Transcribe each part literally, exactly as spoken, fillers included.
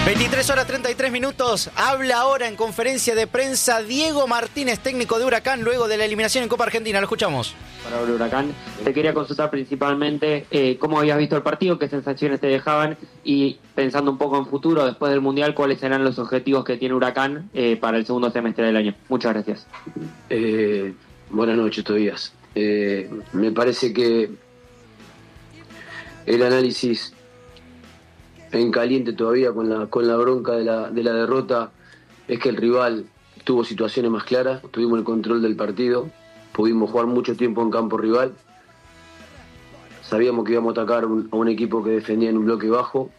veintitrés horas treinta y tres minutos. Habla ahora en conferencia de prensa Diego Martínez, técnico de Huracán, luego de la eliminación en Copa Argentina. Lo escuchamos. Para el Huracán, te quería consultar principalmente eh, cómo habías visto el partido, qué sensaciones te dejaban y pensando un poco en futuro, después del Mundial, cuáles serán los objetivos que tiene Huracán eh, para el segundo semestre del año. Muchas gracias. Eh, buenas noches, Tobías. Eh, me parece que el análisis en caliente todavía con la con la bronca de la, de la derrota es que el rival tuvo situaciones más claras, tuvimos el control del partido, pudimos jugar mucho tiempo en campo rival, sabíamos que íbamos a atacar un, a un equipo que defendía en un bloque bajo,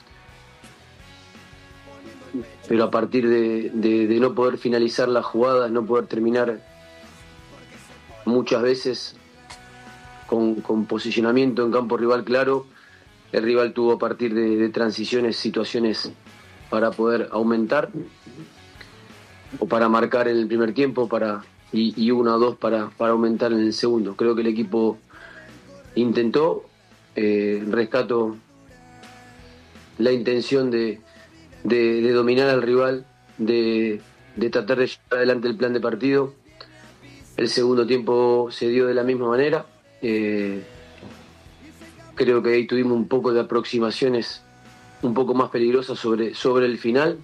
pero a partir de, de, de no poder finalizar las jugadas, no poder terminar muchas veces con, con posicionamiento en campo rival claro, el rival tuvo a partir de, de transiciones, situaciones para poder aumentar o para marcar en el primer tiempo para y, y una o dos para, para aumentar en el segundo. Creo que el equipo intentó, eh, rescato la intención de, de, de dominar al rival, de, de tratar de llevar adelante el plan de partido. El segundo tiempo se dio de la misma manera. Eh, Creo que ahí tuvimos un poco de aproximaciones un poco más peligrosas sobre, sobre el final,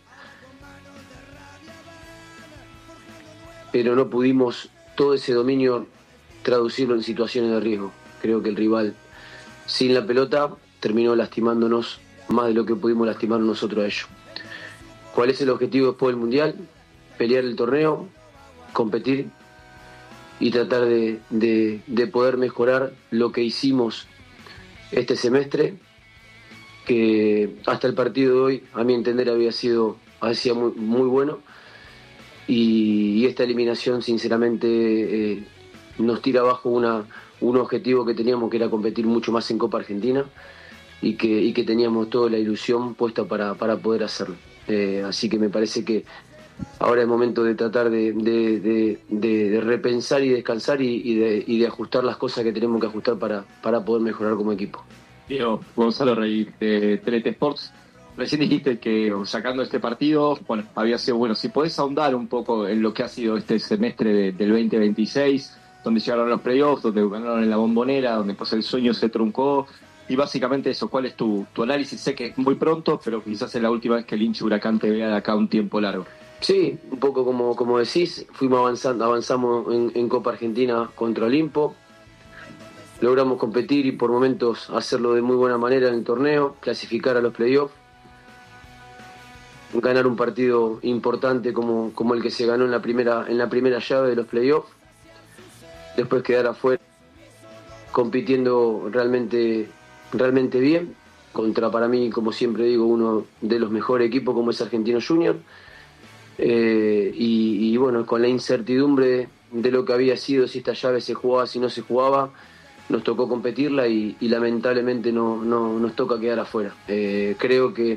pero no pudimos todo ese dominio traducirlo en situaciones de riesgo. Creo que el rival sin la pelota terminó lastimándonos más de lo que pudimos lastimar nosotros a ellos. ¿Cuál es el objetivo después del Mundial? Pelear el torneo, competir y tratar de, de, de poder mejorar lo que hicimos este semestre, que hasta el partido de hoy, a mi entender, había sido, había sido muy, muy bueno, y, y esta eliminación, sinceramente, eh, nos tira abajo una, un objetivo que teníamos, que era competir mucho más en Copa Argentina, y que, y que teníamos toda la ilusión puesta para, para poder hacerlo. Eh, así que me parece que ahora es momento de tratar de, de, de, de, de repensar y descansar y, y, de, y de ajustar las cosas que tenemos que ajustar para, para poder mejorar como equipo. Diego, Gonzalo Rey de T N T Sports. Recién dijiste que sacando este partido, bueno, había sido bueno. Si podés ahondar un poco en lo que ha sido este semestre de, del veinte veintiséis, donde llegaron los playoffs, donde ganaron en la Bombonera, donde pues el sueño se truncó. Y básicamente eso, ¿cuál es tu, tu análisis? Sé que es muy pronto, pero quizás es la última vez que el hincha Huracán te vea de acá un tiempo largo. Sí, un poco como, como decís, fuimos avanzando, avanzamos en, en Copa Argentina contra Olimpo, logramos competir y por momentos hacerlo de muy buena manera en el torneo, clasificar a los playoffs, ganar un partido importante como, como el que se ganó en la primera, en la primera llave de los playoffs, después quedar afuera compitiendo realmente, realmente bien, contra, para mí, como siempre digo, uno de los mejores equipos como es Argentino Junior. Eh, y, y bueno, con la incertidumbre de lo que había sido, si esta llave se jugaba, si no se jugaba, nos tocó competirla y, y lamentablemente no, no nos toca quedar afuera. Eh, creo que,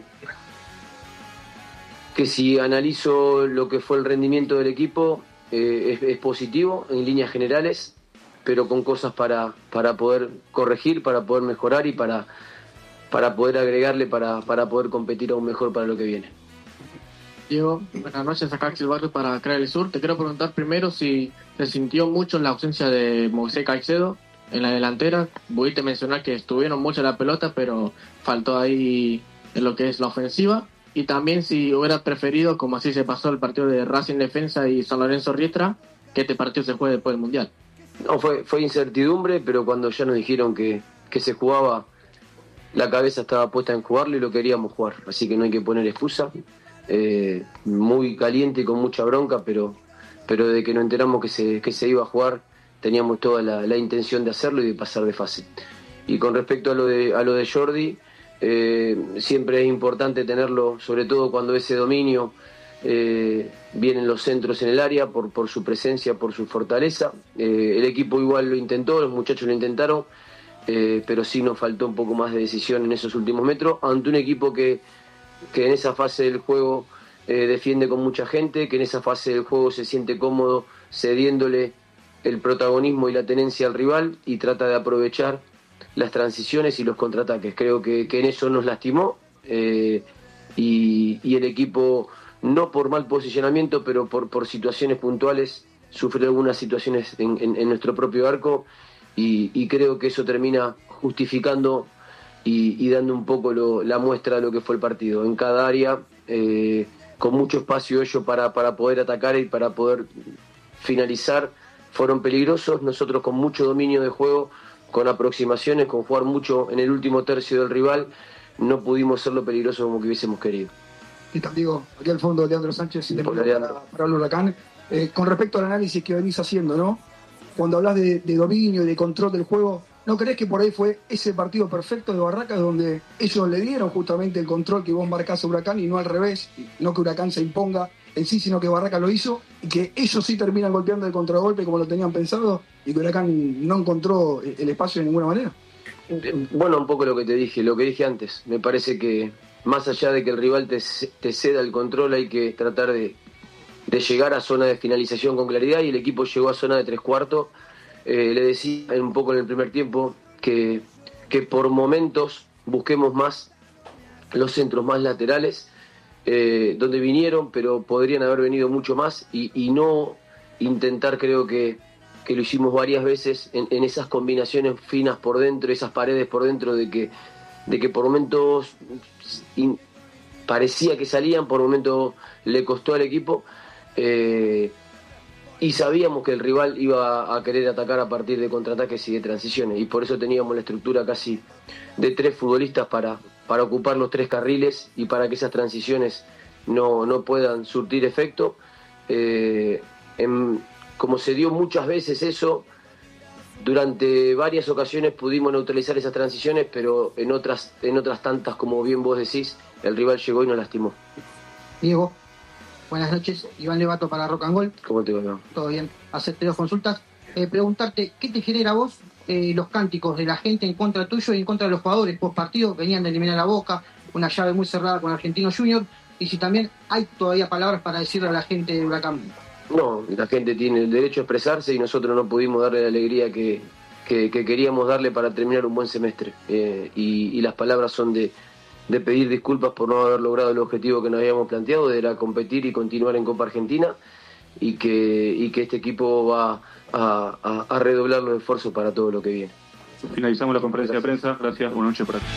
que si analizo lo que fue el rendimiento del equipo, eh, es, es positivo en líneas generales, pero con cosas para, para poder corregir, para poder mejorar y para, para poder agregarle, para, para poder competir aún mejor para lo que viene. Diego, buenas noches, acá Axel Barrio para Crea del Sur. Te quiero preguntar primero si se sintió mucho la ausencia de Moisés Caicedo en la delantera. Pudiste mencionar que estuvieron mucho en la pelota, pero faltó ahí en lo que es la ofensiva. Y también si hubieras preferido, como así se pasó el partido de Racing Defensa y San Lorenzo Riestra, que este partido se juegue después del Mundial. No, fue, fue incertidumbre, pero cuando ya nos dijeron que, que se jugaba, la cabeza estaba puesta en jugarlo y lo queríamos jugar. Así que no hay que poner excusa. Eh, muy caliente y con mucha bronca, pero, pero desde que nos enteramos que se, que se iba a jugar, teníamos toda la, la intención de hacerlo y de pasar de fase. Y con respecto a lo de, a lo de Jordi, eh, siempre es importante tenerlo, sobre todo cuando ese dominio eh, vienen los centros en el área, por, por su presencia, por su fortaleza. Eh, el equipo igual lo intentó, los muchachos lo intentaron, eh, pero sí nos faltó un poco más de decisión en esos últimos metros, ante un equipo que que en esa fase del juego eh, defiende con mucha gente, que en esa fase del juego se siente cómodo cediéndole el protagonismo y la tenencia al rival y trata de aprovechar las transiciones y los contraataques. Creo que, que en eso nos lastimó, eh, y, y el equipo, no por mal posicionamiento, pero por, por situaciones puntuales, sufrió algunas situaciones en, en, en nuestro propio arco, y, y creo que eso termina justificando y, y dando un poco lo, la muestra de lo que fue el partido. En cada área, eh, con mucho espacio ellos para, para poder atacar y para poder finalizar, fueron peligrosos. Nosotros con mucho dominio de juego, con aproximaciones, con jugar mucho en el último tercio del rival, no pudimos ser lo peligrosos como que hubiésemos querido. Y te digo, aquí al fondo Leandro Sánchez, y Hola, Leandro. para, para el Huracán. Eh, con respecto al análisis que venís haciendo, ¿no? Cuando hablas de, de dominio y de control del juego, ¿no crees que por ahí fue ese partido perfecto de Barracas donde ellos le dieron justamente el control que vos marcás a Huracán y no al revés? No que Huracán se imponga en sí, sino que Barracas lo hizo y que ellos sí terminan golpeando el contragolpe como lo tenían pensado y que Huracán no encontró el espacio de ninguna manera. Bueno, un poco lo que te dije, lo que dije antes. Me parece que más allá de que el rival te, te ceda el control, hay que tratar de, de llegar a zona de finalización con claridad, y el equipo llegó a zona de tres cuartos. Eh, le decía un poco en el primer tiempo que, que por momentos busquemos más los centros más laterales, eh, donde vinieron, pero podrían haber venido mucho más, y, y no intentar, creo que, que lo hicimos varias veces en, en esas combinaciones finas por dentro, esas paredes por dentro, de que, de que por momentos in, parecía que salían, por momentos le costó al equipo. Eh, y sabíamos que el rival iba a querer atacar a partir de contraataques y de transiciones, y por eso teníamos la estructura casi de tres futbolistas para, para ocupar los tres carriles y para que esas transiciones no, no puedan surtir efecto. Eh, en, como se dio muchas veces eso, durante varias ocasiones pudimos neutralizar esas transiciones, pero en otras, en otras tantas, como bien vos decís, el rival llegó y nos lastimó. Diego, buenas noches. Iván Levato para Rock and Roll. ¿Cómo te va, Iván? Todo bien. Hacerte dos consultas. Eh, preguntarte, ¿qué te genera a vos eh, los cánticos de la gente en contra tuyo y en contra de los jugadores post partido? Venían de eliminar a Boca, una llave muy cerrada con Argentinos Juniors, y si también hay todavía palabras para decirle a la gente de Huracán. No, la gente tiene el derecho a expresarse y nosotros no pudimos darle la alegría que, que, que queríamos darle para terminar un buen semestre. Eh, y, y las palabras son de, de pedir disculpas por no haber logrado el objetivo que nos habíamos planteado, de era competir y continuar en Copa Argentina, y que, y que este equipo va a, a, a redoblar los esfuerzos para todo lo que viene. Finalizamos la conferencia Gracias. de prensa. Gracias, buenas noches para ti.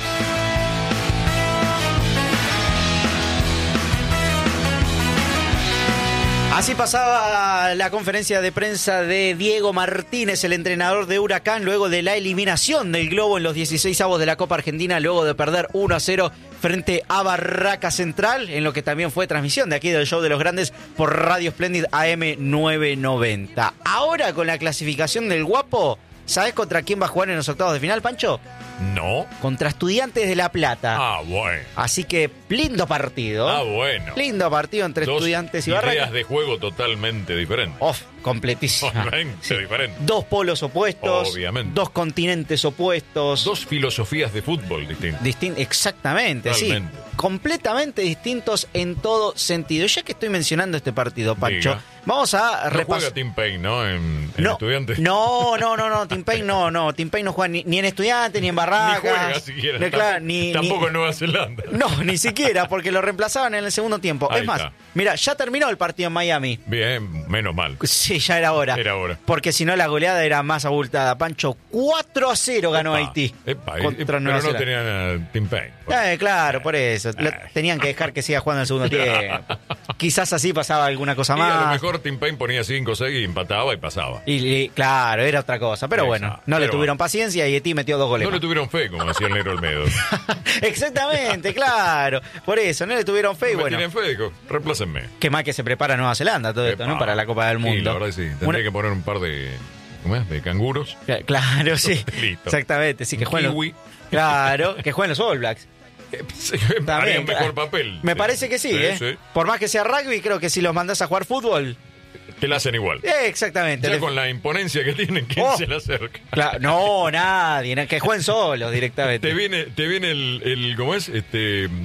Así pasaba la conferencia de prensa de Diego Martínez, el entrenador de Huracán, luego de la eliminación del Globo en los dieciseisavos de la Copa Argentina, luego de perder uno a cero frente a Barracas Central, en lo que también fue transmisión de aquí del Show de los Grandes por Radio Splendid A M novecientos noventa. Ahora, con la clasificación del Guapo, ¿sabés contra quién va a jugar en los octavos de final, Pancho? No. Contra Estudiantes de La Plata. Ah, bueno. Así que, lindo partido. Ah, bueno. Lindo partido entre Dos Estudiantes y ideas Barracas. de juego totalmente diferentes. Off, completísima. Totalmente diferentes. Dos polos opuestos. Obviamente. Dos continentes opuestos. Dos filosofías de fútbol distintas. Distin- exactamente, Totalmente. sí. Completamente distintos en todo sentido. Ya que estoy mencionando este partido, Pancho, Diga. vamos a No repasar. juega Tim Payne, ¿no? En, en No, Estudiantes. no, no, no, no, Tim Payne no, no, Tim Payne no juega ni, ni en Estudiantes, ni en Barracas. Ni juega siquiera. Ni, claro, ni, Tampoco ni- en Nueva Zelanda. No, ni siquiera, porque lo reemplazaban en el segundo tiempo. Ahí es más, está. mira, ya terminó el partido en Miami. Bien, menos mal. Sí, ya era hora. Era hora. Porque si no, la goleada era más abultada. Pancho, cuatro a cero ganó Epa, Haití. epa, contra pero Nueva no Zelanda. tenían a Tim Payne. Eh, claro, por eso. Lo- Eh. tenían que dejar que siga jugando el segundo tiempo. Quizás así pasaba alguna cosa Y a lo más. mejor Tim Payne ponía cinco o seis y empataba y pasaba. Y, y, claro, era otra cosa. Pero Exacto. bueno, no le Pero tuvieron bueno. paciencia y Haití metió dos goles. No le más. tuvieron fe, como decía el negro Olmedo. Exactamente, claro. Por eso, no le tuvieron fe y No me bueno. tienen fe, dijo, replácenme. Qué mal que se prepara Nueva Zelanda todo esto, Epa. ¿no? Para la Copa del Mundo. Sí, la verdad que sí. Tendría Una- que poner un par de, ¿cómo es? De canguros. Cla- Claro, sí. Listo. Exactamente, sí, que Un jueguen. kiwi. Los... Claro, que jueguen los All Blacks. Eh, sí, También, harían mejor claro. papel. Me Sí. parece que sí, Sí, ¿eh? sí. Por más que sea rugby, creo que si los mandás a jugar fútbol. Te la hacen igual. Eh, exactamente. Ya Les- con la imponencia que tienen, ¿quién Oh. se la acerca? Cla- no, nadie, na- que jueguen solos directamente. Te viene, te viene el, el, ¿cómo es? Este, mm,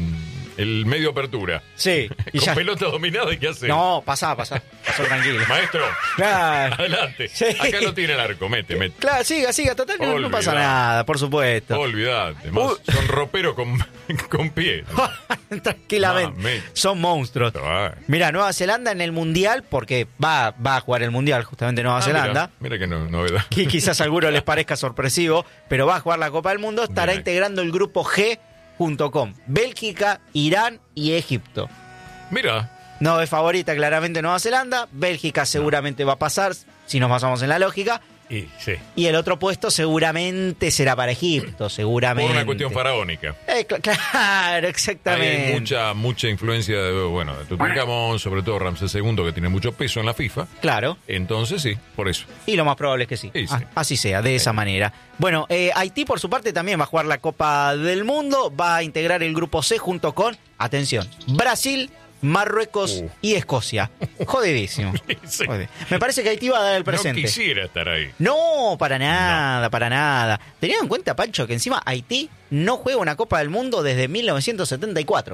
el medio apertura. Sí. Y Con ya- pelota dominada, ¿y qué hace? No, pasá, pasá. Pasó tranquilo. Maestro, Claro. adelante. Sí. Acá no tiene el arco, mete, mete. Claro, siga, siga, total que no, no pasa Olvidate. nada, por supuesto. Olvídate, más, Uh. son roperos con, con pie. Tranquilamente. Mame. Son monstruos. Ah, Mira, Nueva Zelanda en el Mundial, porque va, va a jugar el Mundial justamente Nueva Zelanda. Mira, mira que no, novedad. Que quizás a algunos les parezca sorpresivo, pero va a jugar la Copa del Mundo, estará Bien. integrando el grupo G junto con Bélgica, Irán y Egipto. Mira, No es favorita claramente Nueva Zelanda, Bélgica seguramente va a pasar, si nos basamos en la lógica, y sí. y el otro puesto seguramente será para Egipto, seguramente. Por una cuestión faraónica. Eh, cl- claro, Ahí exactamente. hay mucha, mucha influencia de, bueno, de Tutankamón, sobre todo Ramsés segundo, que tiene mucho peso en la FIFA. Claro. Entonces, sí, por eso. Y lo más probable es que sí. Sí, sí. Ah, así sea, de esa manera. Bueno, eh, Haití por su parte también va a jugar la Copa del Mundo, va a integrar el grupo C junto con, atención, Brasil, Marruecos Uh. y Escocia. Jodidísimo. Sí. Jode- Me parece que Haití va a dar el No presente. quisiera estar ahí. No, para nada, para nada. Teniendo en cuenta, Pancho, que encima Haití no juega una Copa del Mundo desde mil novecientos setenta y cuatro.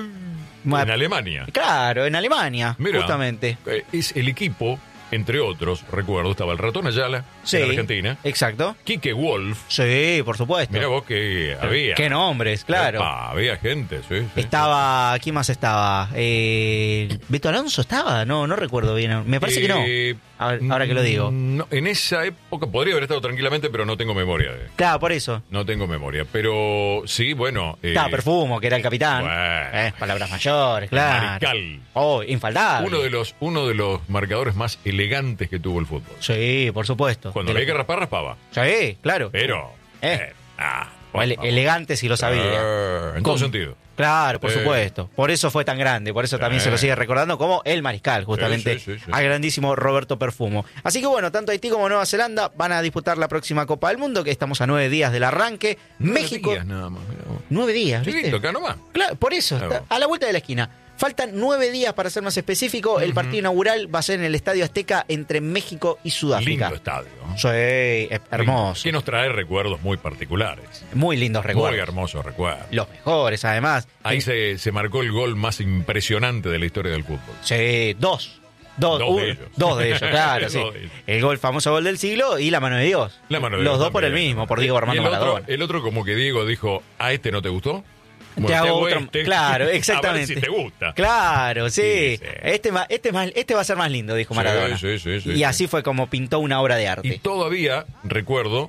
Ma- En Alemania. Claro, en Alemania, Mira, justamente. eh, es el equipo, entre otros, recuerdo, estaba el Ratón Ayala, Sí, en Argentina. exacto. Quique Wolf. Sí, por supuesto. Mira vos que había. Qué nombres, claro. Epa, había gente, sí. sí, Estaba, ¿quién más estaba? Eh, ¿Beto Alonso estaba? No, no recuerdo bien. Me parece que no. Eh, A ver, ahora que lo digo. no, en esa época podría haber estado tranquilamente, pero no tengo memoria. De, Claro, por eso. no tengo memoria. Pero sí, bueno. eh, Estaba Perfumo, que era el capitán. Bueno. Eh, palabras mayores, claro. Mariscal. Oh, infaltable. Uno de los uno de los marcadores más elegantes que tuvo el fútbol. Sí, por supuesto. Cuando De había la- que raspar, raspaba. Sí, claro. Pero. Eh. eh, ah, O ele- elegante si lo sabía. Eh, en todo Con- sentido. Claro, por Sí. supuesto. Por eso fue tan grande, por eso también Sí. se lo sigue recordando como el mariscal, justamente, Sí, sí, sí, sí. al grandísimo Roberto Perfumo. Así que bueno, tanto Haití como Nueva Zelanda van a disputar la próxima Copa del Mundo, que estamos a nueve días del arranque. Nueve México, días nada más, mirá vos. nueve días, ¿viste? Chiquito, acá nomás. Claro, por eso, Claro. está a la vuelta de la esquina. Faltan nueve días para ser más específico. El partido inaugural va a ser en el Estadio Azteca entre México y Sudáfrica. Lindo estadio. ¿no? Sí, es hermoso. Que nos trae recuerdos muy particulares. Muy lindos Muy recuerdos. hermosos recuerdos. Los mejores, además. Ahí se, se marcó el gol más impresionante de la historia del fútbol. Sí, dos. Dos, Dos un- de ellos. Dos de ellos, claro, sí. Dos de ellos. El gol, famoso gol del siglo y la mano de Dios. La mano de Los Dios dos por el también. mismo, por Diego Armando Y el otro, Maradona. el otro como que Diego dijo, ¿a este no te gustó? Bueno, Te hago otro- este. claro, exactamente. A ver si te gusta. Claro, sí. Sí, sí. Este, ma- este, más- este va a ser más lindo, dijo Sí, Maradona. sí, sí, sí, y sí. así fue como pintó una obra de Y arte. todavía recuerdo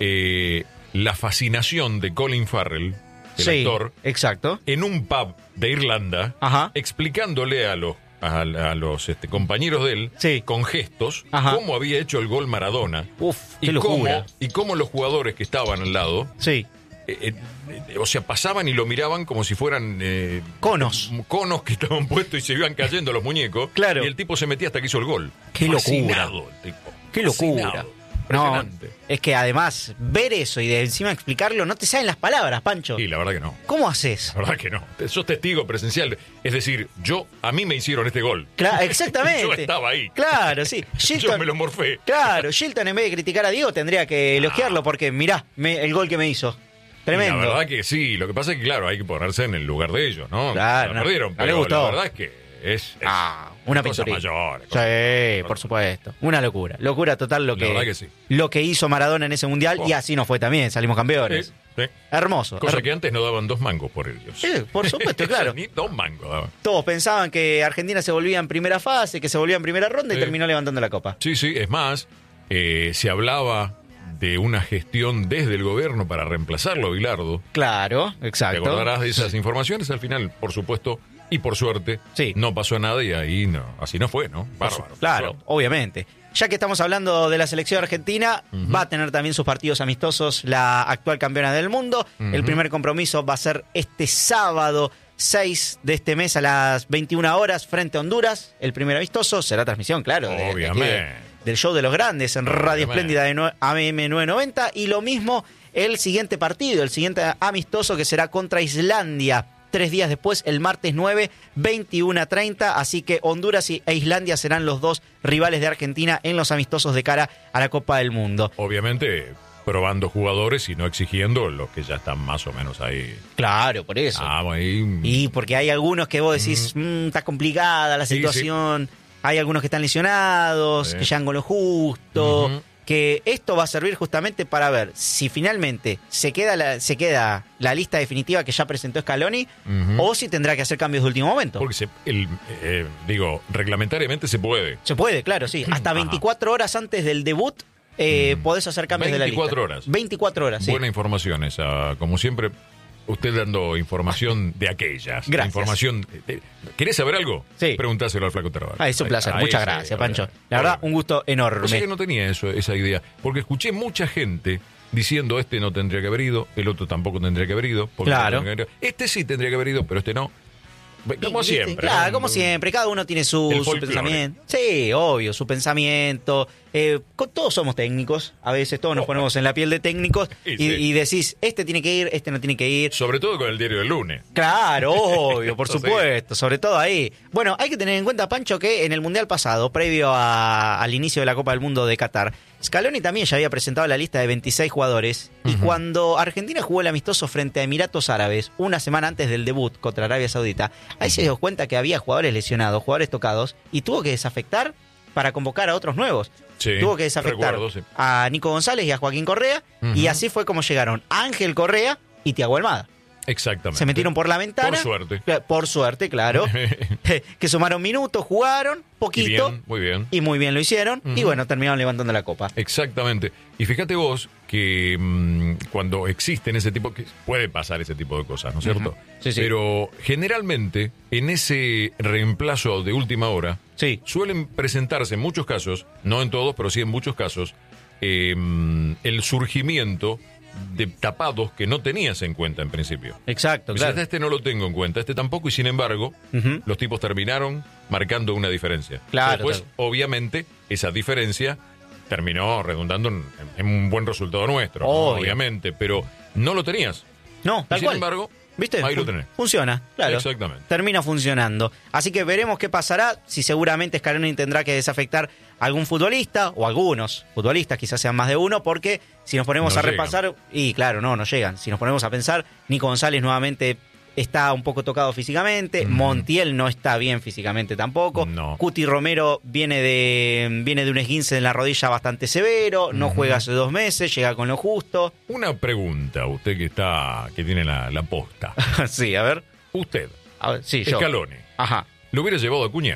eh, la fascinación de Colin Farrell, el Sí, actor, exacto. en un pub de Irlanda, Ajá. explicándole a los, a, a los este, compañeros de él, Sí. con gestos, Ajá. cómo había hecho el gol Maradona. Uf, Y qué locura. cómo, y cómo los jugadores que estaban al lado, Sí. eh, eh, eh, o sea, pasaban y lo miraban como si fueran eh, Conos. conos que estaban puestos y se iban cayendo los muñecos. Claro. Y el tipo se metía hasta que hizo el gol. Qué locura. Fascinado el tipo. Qué locura. Fascinado. No, Impresionante. es que además, ver eso y de encima explicarlo, no te salen las palabras, Pancho. Y la verdad que no. ¿Cómo haces? La verdad que no. Sos testigo presencial. Es decir, yo, a mí me hicieron este gol. Claro, exactamente. Yo estaba ahí. Claro, sí. Yo Shilton, me lo morfé. claro, Shilton en vez de criticar a Diego tendría que elogiarlo porque mirá me- el gol que me hizo. Tremendo. Y la verdad que sí. Lo que pasa es que, claro, hay que ponerse en el lugar de ellos, ¿no? Claro, La no, perdieron, no le pero gustó. la verdad es que es, es Ah, una cosa pinturita. mayor. Sí, por supuesto. Una locura. Locura total lo La que, verdad que sí. lo que hizo Maradona en ese mundial Oh. y así nos fue también. Salimos campeones. Sí, sí. Hermoso. Cosa Her- que antes no daban dos mangos por ellos. Sí, por supuesto, claro. Ni dos mangos daban. Todos pensaban que Argentina se volvía en primera fase, que se volvía en primera ronda y Sí. terminó levantando la copa. Sí, sí, es más, eh, se hablaba de una gestión desde el gobierno para reemplazarlo a Bilardo. Claro, ¿Te exacto. acordarás de esas informaciones? Al final, por supuesto, y por suerte, Sí. no pasó nada y ahí no, así no fue, ¿no? Bárbaro. Claro, obviamente. Ya que estamos hablando de la selección argentina, Ujú. va a tener también sus partidos amistosos la actual campeona del mundo. El Ujú. primer compromiso va a ser este sábado seis de este mes a las veintiuna horas frente a Honduras. El primer amistoso será transmisión, claro. de- de aquí de- Obviamente. del show de los grandes en Radio Obviamente. Espléndida de nue- A M novecientos noventa. Y lo mismo el siguiente partido, el siguiente amistoso que será contra Islandia. Tres días después, el martes nueve, veintiuno treinta. Así que Honduras y- e Islandia serán los dos rivales de Argentina en los amistosos de cara a la Copa del Mundo. Obviamente, probando jugadores y no exigiendo los que ya están más o menos ahí. Claro, por eso. Ah, ahí. Y porque hay algunos que vos decís, mm, está complicada la Sí, situación, hay algunos que están lesionados, Sí. que llegan con lo justo, Ujú. que esto va a servir justamente para ver si finalmente se queda la, se queda la lista definitiva que ya presentó Scaloni Ujú. o si tendrá que hacer cambios de último momento. Porque, se, el, eh, digo, reglamentariamente se puede. Se puede, claro, sí. Hasta Ajá. veinticuatro horas antes del debut eh, Mm. podés hacer cambios de la lista. veinticuatro horas. veinticuatro horas, sí. Buena información esa, como siempre, usted dando información de aquellas. Gracias. Información. de- ¿Querés saber algo? Sí. Preguntáselo al Flaco Tarabal. Ah, es un placer. Ahí, Muchas sí, gracias, ahí, Pancho. ahí. La verdad, Bueno. un gusto enorme. O sea que no tenía eso, esa idea. Porque escuché mucha gente diciendo este no tendría que haber ido, el otro tampoco tendría que haber ido. porque Claro. no tendría que haber ido. Este sí tendría que haber ido, pero este no. Como Y, siempre. ¿viste? Claro, ¿no? como siempre. Cada uno tiene su, El su folclore. pensamiento. Sí, obvio, su pensamiento. Eh, con- todos somos técnicos. A veces todos nos ponemos en la piel de técnicos Sí, y, sí. y decís, este tiene que ir, este no tiene que ir. Sobre todo con el diario del lunes. Claro, obvio, por Eso sí. supuesto. Sobre todo ahí. Bueno, hay que tener en cuenta, Pancho, que en el Mundial pasado, previo a- al inicio de la Copa del Mundo de Qatar, Scaloni también ya había presentado la lista de veintiséis jugadores. Y Ujú. cuando Argentina jugó el amistoso frente a Emiratos Árabes, una semana antes del debut contra Arabia Saudita, ahí se dio cuenta que había jugadores lesionados, jugadores tocados, y tuvo que desafectar para convocar a otros nuevos. Sí, Tuvo que desafectar recuerdo, sí. a Nico González y a Joaquín Correa, Ujú. y así fue como llegaron Ángel Correa y Thiago Almada. Exactamente. Se metieron por la ventana. Por suerte. Eh, Por suerte, claro. Que sumaron minutos, jugaron Y poquito bien, muy bien. y muy bien lo hicieron. Y Ujú. bueno, terminaron levantando la copa. Exactamente. Y fíjate vos que mm, cuando existen ese tipo, que puede pasar ese tipo de cosas, ¿no es cierto? Ujú. Sí, sí. Pero generalmente en ese reemplazo de última hora Sí. suelen presentarse en muchos casos, no en todos, pero sí en muchos casos, eh, mm, el surgimiento de tapados que no tenías en cuenta en principio. Exacto, Pues claro. este no lo tengo en cuenta, este tampoco, y sin embargo, Ujú. los tipos terminaron marcando una diferencia. Claro, Después, claro. obviamente, esa diferencia terminó redundando en, en un buen resultado nuestro, ¿no? Obvio. obviamente, pero no lo tenías. No, Y tal sin cual. embargo, ¿Viste? ahí lo Fun- tenés. Funciona, claro. Exactamente. Termina funcionando. Así que veremos qué pasará, si seguramente Scaloni tendrá que desafectar a algún futbolista o algunos futbolistas, quizás sean más de uno, porque si nos ponemos No a llegan. repasar, y claro, no, no llegan. Si nos ponemos a pensar, Nico González nuevamente está un poco tocado físicamente, Mm. Montiel no está bien físicamente tampoco, No. Cuti Romero viene de, viene de un esguince en la rodilla bastante severo, no Ujú. juega hace dos meses, llega con lo justo. Una pregunta, usted que está, que tiene la, la posta. Sí, a ver. Usted, A ver, sí, yo. Scaloni, Ajá. ¿lo hubiera llevado a Acuña?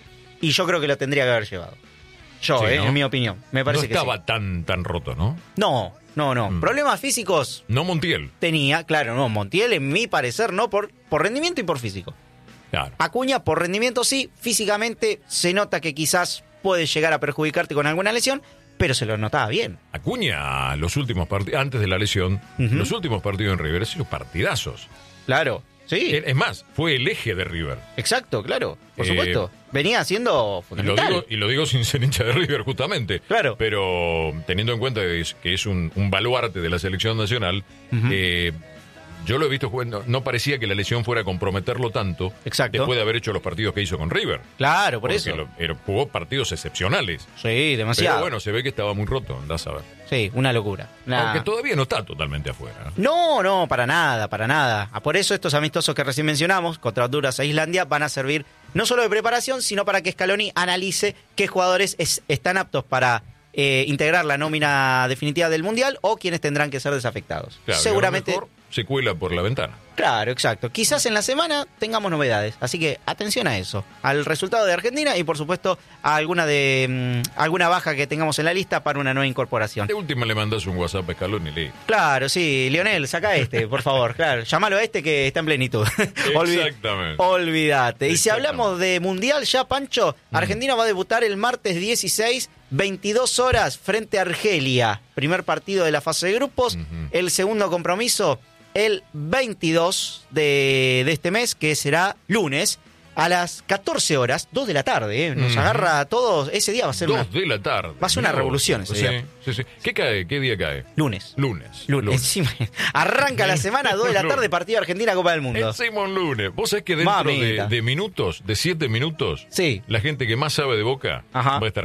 Y yo creo que lo tendría que haber llevado. Yo, Sí, eh, ¿no? en mi opinión. Me parece no que estaba sí. tan, tan roto, ¿no? No, no, no. Mm. Problemas físicos No Montiel. tenía, claro, no. Montiel, en mi parecer, no por, por rendimiento y por físico. Claro. Acuña, por rendimiento sí. Físicamente se nota que quizás puede llegar a perjudicarte con alguna lesión, pero se lo notaba bien. Acuña, los últimos partidos, antes de la lesión, Ujú. los últimos partidos en River, han sido partidazos. Claro, sí. Es más, fue el eje de River. Exacto, claro. Por Eh, supuesto. Venía siendo Y lo, fundamental. digo, y lo digo sin ser hincha de River, justamente. Claro. Pero teniendo en cuenta que es, que es un, un baluarte de la selección nacional, Ujú. eh, yo lo he visto jugando. No parecía que la lesión fuera a comprometerlo tanto Exacto. después de haber hecho los partidos que hizo con River. Claro, por Porque eso. lo- pero jugó partidos excepcionales. Sí, demasiado. Pero bueno, se ve que estaba muy roto, andás a ver. Sí, una locura. Una- Aunque todavía no está totalmente afuera. No, no, para nada, para nada. Ah, Por eso estos amistosos que recién mencionamos, contra Honduras e Islandia, van a servir no solo de preparación, sino para que Scaloni analice qué jugadores es- están aptos para eh, integrar la nómina definitiva del Mundial o quienes tendrán que ser desafectados. Claro, y a lo Seguramente. mejor se cuela por la ventana. Claro, exacto. Quizás en la semana tengamos novedades. Así que atención a eso. Al resultado de Argentina y por supuesto a alguna de mm, alguna baja que tengamos en la lista para una nueva incorporación. De última le mandas un WhatsApp a Scaloni y le Claro, sí, Lionel, saca este, por favor, claro. Llámalo a este que está en plenitud. Olvi- Exactamente. Olvídate. Y si Exactamente. hablamos de Mundial ya, Pancho, Argentina va a debutar el martes dieciséis, veintidós horas, frente a Argelia. Primer partido de la fase de grupos. Ujú. El segundo compromiso, el veintidós de, de este mes, que será lunes, a las catorce horas, dos de la tarde. ¿eh? Nos Ujú. agarra a todos. Ese día va a ser una... Dos de la tarde. Va a ser una Mirá vos. revolución ese Sí, día. sí, sí. ¿Qué cae? ¿Qué día cae? Lunes. Lunes. Lunes. Encima, arranca la semana, dos de la tarde, Lunes. partido Argentina Copa del Mundo. Encima un lunes. Vos sabés que dentro de, Mamita. de minutos, de siete minutos, Sí. la gente que más sabe de Boca Ajá. va a estar acá.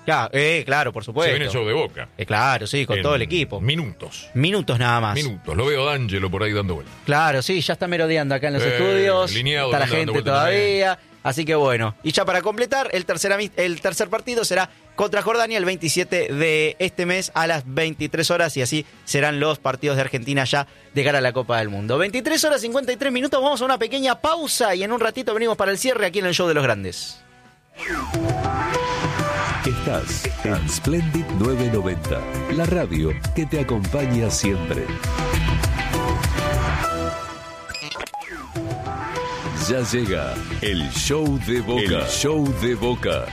Claro, eh, claro, por supuesto. Se viene el show de Boca. Eh, claro, sí, con En todo el equipo. Minutos. Minutos nada más. Minutos. Lo veo a D'Angelo por ahí dando vueltas. Claro, sí, ya está merodeando acá en los Eh, estudios. lineado, está la dando gente vueltas todavía. Así que bueno. Y ya para completar, el tercer, ami- el tercer partido será contra Jordania el veintisiete de este mes a las veintitrés horas. Y así serán los partidos de Argentina ya de cara a la Copa del Mundo. veintitrés horas cincuenta y tres minutos. Vamos a una pequeña pausa y en un ratito venimos para el cierre aquí en el Show de los Grandes. Estás en Splendid novecientos noventa, la radio que te acompaña siempre. Ya llega el Show de Boca. El Show de Boca.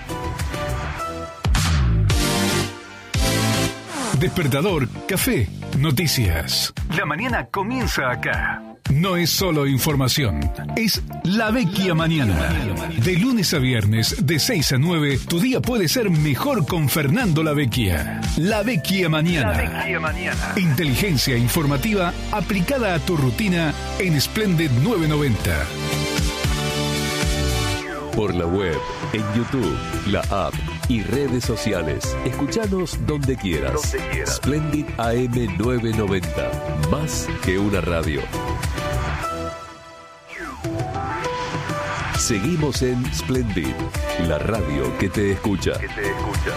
Despertador, café, noticias. La mañana comienza acá. No es solo información, es La Vecchia Mañana. De lunes a viernes, de seis a nueve, tu día puede ser mejor con Fernando La Vecchia. La Vecchia Mañana. La Vecchia Mañana. Inteligencia informativa aplicada a tu rutina en Splendid novecientos noventa. Por la web, en YouTube, la app y redes sociales. Escuchanos donde quieras. Donde quieras. Splendid A M novecientos noventa. Más que una radio. Seguimos en Splendid, la radio que te escucha. Que te escucha.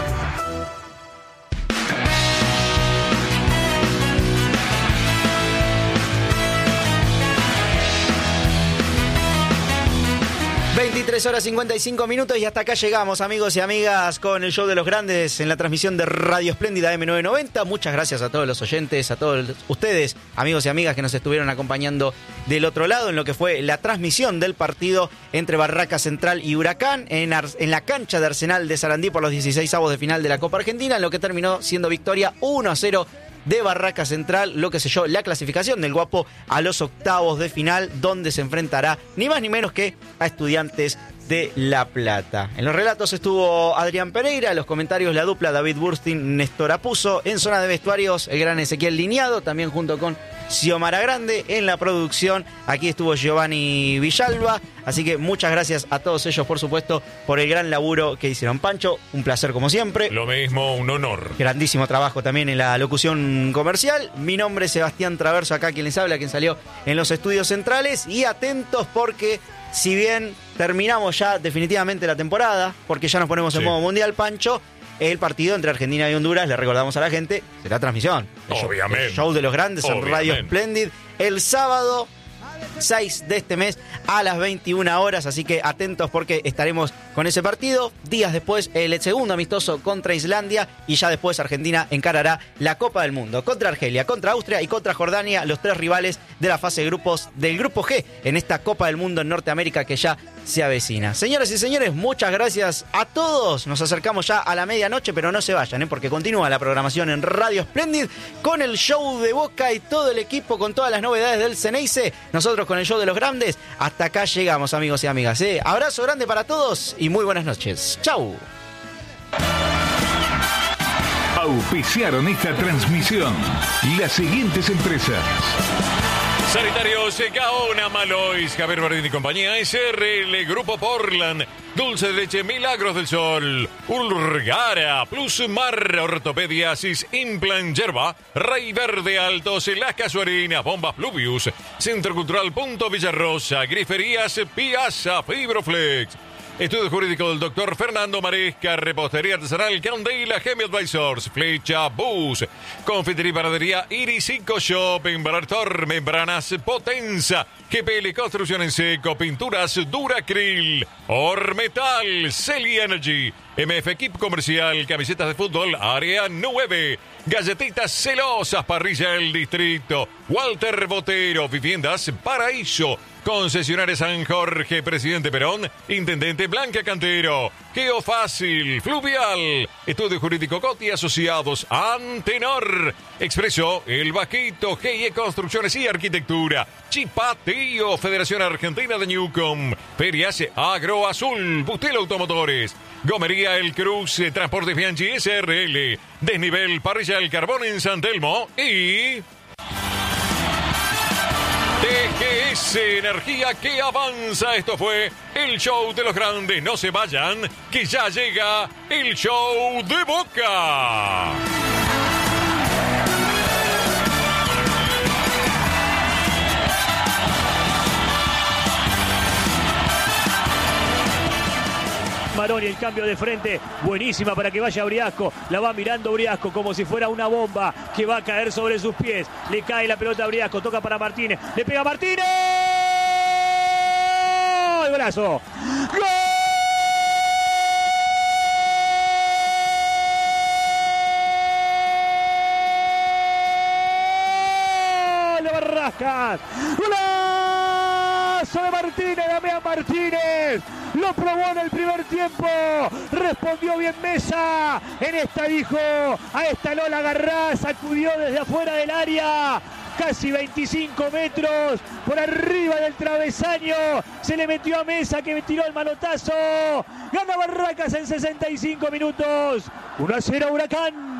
veintitrés horas cincuenta y cinco minutos y hasta acá llegamos, amigos y amigas, con el Show de los Grandes en la transmisión de Radio Espléndida M novecientos noventa. Muchas gracias a todos los oyentes, a todos ustedes, amigos y amigas que nos estuvieron acompañando del otro lado en lo que fue la transmisión del partido entre Barraca Central y Huracán en, Ar- en la cancha de Arsenal de Sarandí por los dieciséis avos de final de la Copa Argentina, en lo que terminó siendo victoria uno a cero de Barraca Central, lo que selló la clasificación del Guapo a los octavos de final, donde se enfrentará ni más ni menos que a Estudiantes de La Plata. En los relatos estuvo Adrián Pereira, en los comentarios la dupla David Burstin, Néstor Apuzo, en zona de vestuarios el gran Ezequiel Lineado, también junto con Xiomara Grande, en la producción aquí estuvo Giovanni Villalba, así que muchas gracias a todos ellos, por supuesto, por el gran laburo que hicieron. Pancho, un placer como siempre. Lo mismo, un honor. Grandísimo trabajo también en la locución comercial. Mi nombre es Sebastián Traverso, acá quien les habla, quien salió en los estudios centrales, y atentos porque si bien terminamos ya definitivamente la temporada, porque ya nos ponemos en Sí. modo mundial, Pancho, el partido entre Argentina y Honduras, le recordamos a la gente, será transmisión. El show- Obviamente. El show de los Grandes en Radio Obviamente. Splendid el sábado seis de este mes a las veintiuna horas, así que atentos porque estaremos con ese partido. Días después el segundo amistoso contra Islandia y ya después Argentina encarará la Copa del Mundo contra Argelia, contra Austria y contra Jordania, los tres rivales de la fase de grupos del Grupo G en esta Copa del Mundo en Norteamérica que ya se avecina. Señoras y señores, muchas gracias a todos. Nos acercamos ya a la medianoche, pero no se vayan, ¿eh? porque continúa la programación en Radio Splendid con el show de Boca y todo el equipo con todas las novedades del Ceneice. Nosotros con el show de los Grandes. Hasta acá llegamos, amigos y amigas. ¿eh? Abrazo grande para todos y muy buenas noches. Chau. Auspiciaron esta transmisión las siguientes empresas. Sanitarios Gaona Malois, Javier Bardín y compañía, S R L, Grupo Portland, Dulce de Leche Milagros del Sol, Ulgara, Plus Mar, Ortopedia, Cis Implant Yerba, Rey Verde Altos, Las Casuarinas, Bombas Pluvius, Centro Cultural Punto Villarrosa, Griferías Piazza, Fibroflex, Estudio Jurídico del doctor Fernando Maresca, Repostería Artesanal Candela, Gemi Advisors, Flecha Bus, Confitería y Panadería Iris Ico Shopping, Barator, Membranas Potenza, G P L Construcción en Seco, Pinturas Duracril, Ormetal, Celi Energy, M F Equip Comercial, Camisetas de Fútbol, Área nueve, Galletitas Celosas, Parrilla del Distrito, Walter Botero, Viviendas Paraíso, Concesionaria San Jorge, Presidente Perón, Intendente Blanca Cantero, Geofácil, Fluvial, Estudio Jurídico Coti Asociados, Antenor, Expreso, El Vaquito, G I E Construcciones y Arquitectura, Chipatío, Federación Argentina de Newcom, Ferias Agro Azul, Bustel Automotores, Gomería El Cruz, Transportes Bianchi S R L, Desnivel Parrilla El Carbón en San Telmo y... T que es energía que avanza. Esto fue el show de los grandes. No se vayan, que ya llega el show de Boca. Maroni, el cambio de frente, buenísima para que vaya Briasco, la va mirando Briasco como si fuera una bomba que va a caer sobre sus pies, le cae la pelota a Briasco, toca para Martínez, le pega a Martínez, ¡el brazo! ¡Gol! ¡De Barracas! ¡Golazo de Martínez, Damián Martínez! Lo probó en el primer tiempo, respondió bien Mesa, en esta dijo, a esta no la agarrás, sacudió desde afuera del área, casi veinticinco metros, por arriba del travesaño, se le metió a Mesa que me tiró el manotazo, gana Barracas en sesenta y cinco minutos, uno a cero Huracán.